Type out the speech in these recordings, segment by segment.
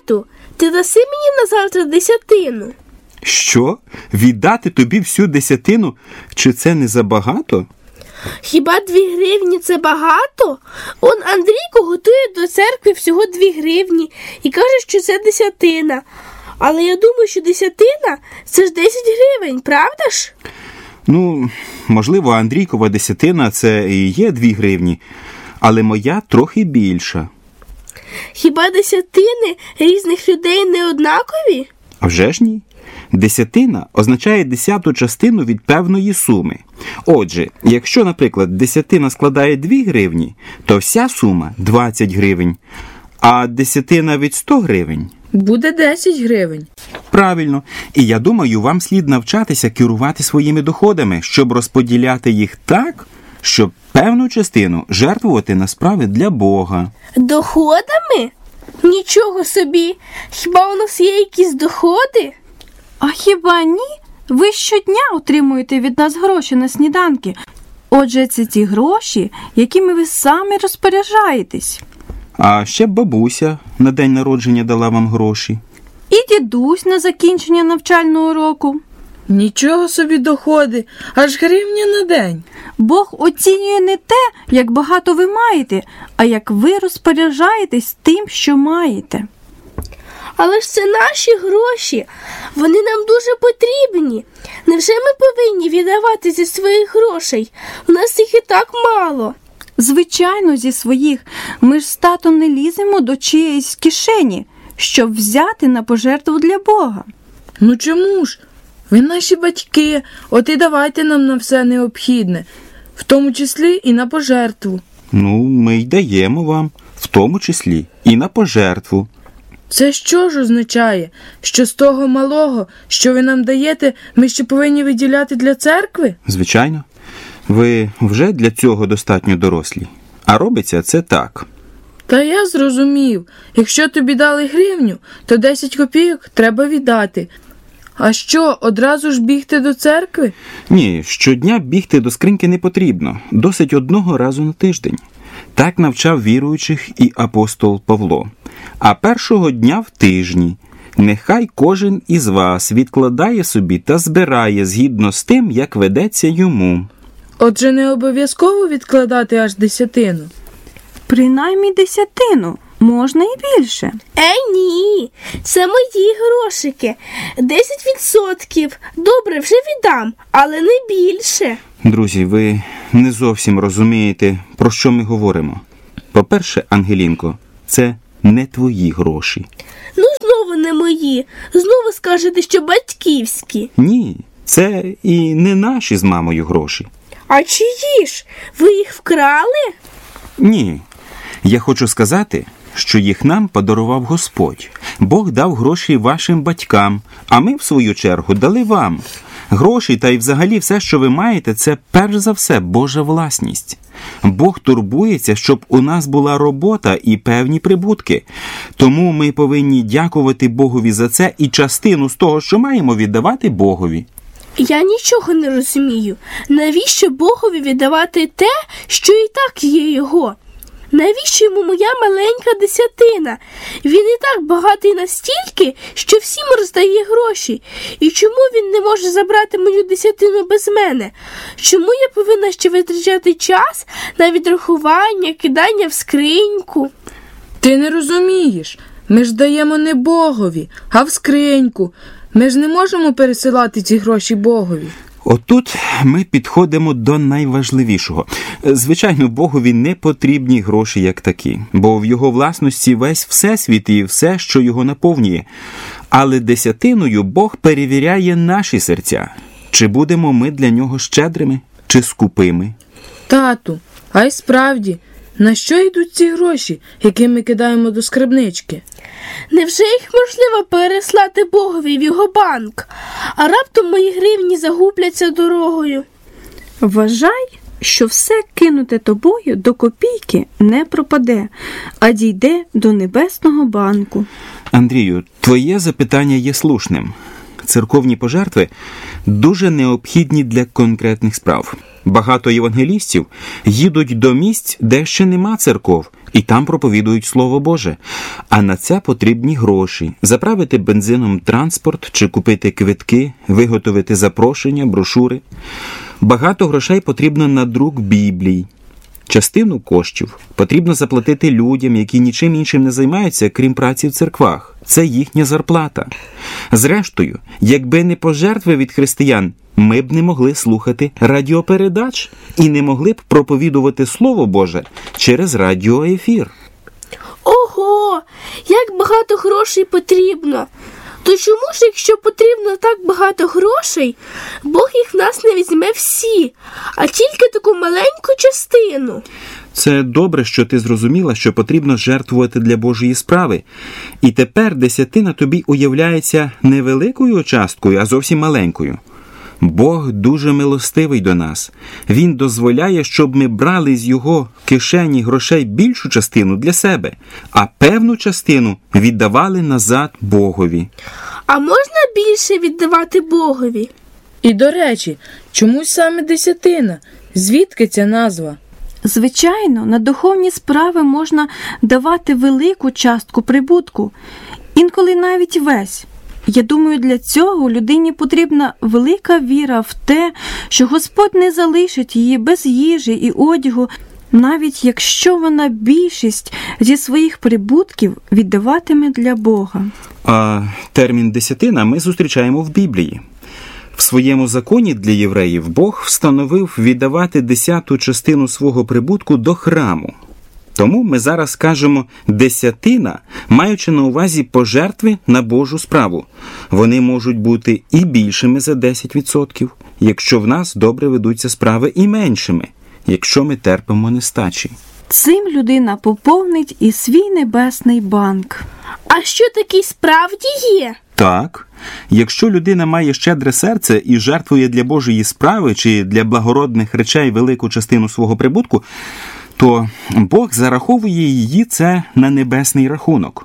Тату, ти даси мені на завтра 10? Що? Віддати тобі всю 10? Чи це не забагато? Хіба 2 гривні це багато? Он Андрійко готує до церкви всього 2 гривні і каже, що це 10. Але я думаю, що 10 – це ж 10 гривень, правда ж? Ну, можливо, Андрійкова 10 – це і є 2 гривні, але моя трохи більша. Хіба 10 різних людей не однакові? А вже ж ні. 10 означає 10-ту частину від певної суми. Отже, якщо, наприклад, 10 складає 2 гривні, то вся сума – 20 гривень, а 10 від 100 гривень – буде 10 гривень. Правильно. І я думаю, вам слід навчатися керувати своїми доходами, щоб розподіляти їх так, щоб певну частину жертвувати на справи для Бога. Доходами? Нічого собі. Хіба у нас є якісь доходи? А хіба ні? Ви щодня отримуєте від нас гроші на сніданки. Отже, це ті гроші, якими ви самі розпоряджаєтесь. А ще бабуся на день народження дала вам гроші. І дідусь на закінчення навчального року. Нічого собі доходи, аж гривня на день. Бог оцінює не те, як багато ви маєте, а як ви розпоряджаєтесь тим, що маєте. Але ж це наші гроші. Вони нам дуже потрібні. Невже ми повинні віддавати зі своїх грошей? У нас їх і так мало. Звичайно, зі своїх. Ми ж з татом не ліземо до чиєїсь кишені, щоб взяти на пожертву для Бога. Ну чому ж? Ви наші батьки, от і давайте нам на все необхідне, в тому числі і на пожертву. Ну, ми й даємо вам, в тому числі і на пожертву. Це що ж означає? Що з того малого, що ви нам даєте, ми ще повинні виділяти для церкви? Звичайно. Ви вже для цього достатньо дорослі. А робиться це так. Та я зрозумів. Якщо тобі дали гривню, то 10 копійок треба віддати. А що, одразу ж бігти до церкви? Ні, щодня бігти до скриньки не потрібно. Досить 1 разу на тиждень. Так навчав віруючих і апостол Павло. А першого дня в тижні нехай кожен із вас відкладає собі та збирає згідно з тим, як ведеться йому. Отже, не обов'язково відкладати аж 10? Принаймні 10, можна і більше. Ні, це мої грошики. 10%. Добре, вже віддам, але не більше. Друзі, ви не зовсім розумієте, про що ми говоримо. По-перше, Ангелінко, це не твої гроші. Ну, знову не мої. Знову скажете, що батьківські. Ні, це і не наші з мамою гроші. А чиї ж? Ви їх вкрали? Ні. Я хочу сказати, що їх нам подарував Господь. Бог дав гроші вашим батькам, а ми, в свою чергу, дали вам. Гроші та й взагалі все, що ви маєте, це перш за все Божа власність. Бог турбується, щоб у нас була робота і певні прибутки. Тому ми повинні дякувати Богові за це і частину з того, що маємо, віддавати Богові. Я нічого не розумію. Навіщо Богові віддавати те, що і так є його? Навіщо йому моя маленька 10? Він і так багатий настільки, що всім роздає гроші. І чому він не може забрати мою 10 без мене? Чому я повинна ще витрачати час на відрахування, кидання в скриньку? Ти не розумієш. Ми ж даємо не Богові, а в скриньку. Ми ж не можемо пересилати ці гроші Богові. Отут ми підходимо до найважливішого. Звичайно, Богові не потрібні гроші як такі, бо в його власності весь всесвіт і все, що його наповнює. Але 10 Бог перевіряє наші серця. Чи будемо ми для нього щедрими, чи скупими? Тату, а й справді, на що йдуть ці гроші, які ми кидаємо до скарбнички? Невже їх можливо переслати Богові в його банк? А раптом мої гривні загубляться дорогою? Вважай, що все кинуте тобою до копійки не пропаде, а дійде до небесного банку. Андрію, твоє запитання є слушним. церковні пожертви дуже необхідні для конкретних справ. Багато євангелістів їдуть до місць, де ще нема церков, і там проповідують Слово Боже. А на це потрібні гроші. Заправити бензином транспорт чи купити квитки, виготовити запрошення, брошури. Багато грошей потрібно на друк Біблій. Частину коштів потрібно заплатити людям, які нічим іншим не займаються, крім праці в церквах. Це їхня зарплата. Зрештою, якби не пожертви від християн, ми б не могли слухати радіопередач і не могли б проповідувати Слово Боже через радіоефір. Ого, як багато грошей потрібно. То чому ж, якщо потрібно так багато грошей, Бог їх в нас не візьме всі, а тільки таку маленьку частину? Це добре, що ти зрозуміла, що потрібно жертвувати для Божої справи. І тепер десятина тобі уявляється не великою часткою, а зовсім маленькою. Бог дуже милостивий до нас. Він дозволяє, щоб ми брали з його кишені грошей більшу частину для себе, а певну частину віддавали назад Богові. А можна більше віддавати Богові? І, до речі, чомусь саме десятина? Звідки ця назва? Звичайно, на духовні справи можна давати велику частку прибутку, інколи навіть весь. Я думаю, для цього людині потрібна велика віра в те, що Господь не залишить її без їжі і одягу, навіть якщо вона більшість зі своїх прибутків віддаватиме для Бога. А термін «десятина» ми зустрічаємо в Біблії. В своєму законі для євреїв Бог встановив віддавати 10-ту частину свого прибутку до храму. Тому ми зараз кажемо «десятина», маючи на увазі пожертви на Божу справу. Вони можуть бути і більшими за 10%, якщо в нас добре ведуться справи, і меншими, якщо ми терпимо нестачі. Цим людина поповнить і свій небесний банк. А що такий справді є? Так, якщо людина має щедре серце і жертвує для Божої справи чи для благородних речей велику частину свого прибутку, то Бог зараховує її це на небесний рахунок.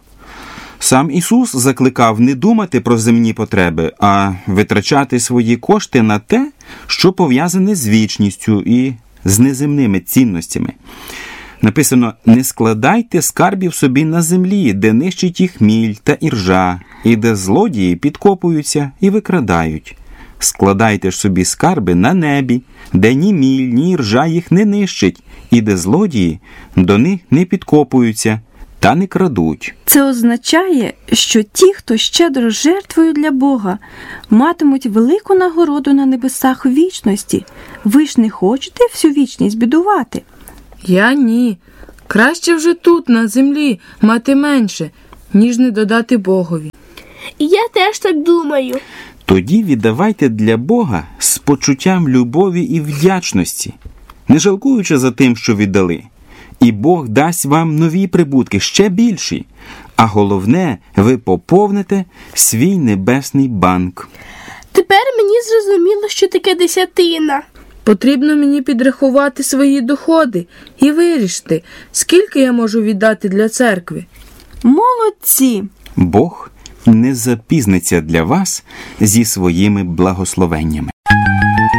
Сам Ісус закликав не думати про земні потреби, а витрачати свої кошти на те, що пов'язане з вічністю і з неземними цінностями. Написано: «Не складайте скарбів собі на землі, де нищить їх міль та іржа, і де злодії підкопуються і викрадають. Складайте ж собі скарби на небі, де ні міль, ні іржа їх не нищить, і де злодії до них не підкопуються та не крадуть». Це означає, що ті, хто щедро жертвує для Бога, матимуть велику нагороду на небесах вічності. Ви ж не хочете всю вічність бідувати? Я ні. Краще вже тут, на землі, мати менше, ніж не додати Богові. І я теж так думаю. Тоді віддавайте для Бога з почуттям любові і вдячності, не жалкуючи за тим, що віддали. І Бог дасть вам нові прибутки, ще більші. А головне, ви поповните свій небесний банк. Тепер мені зрозуміло, що таке десятина. Потрібно мені підрахувати свої доходи і вирішити, скільки я можу віддати для церкви. Молодці! Бог не запізниться для вас зі своїми благословеннями.